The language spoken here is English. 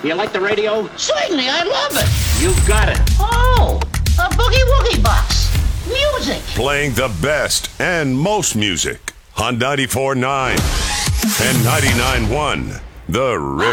You like the radio? Certainly, I love it. You got it. Oh, a boogie woogie box. Music. Playing the best and most music on 94.9 and 99.1 The River.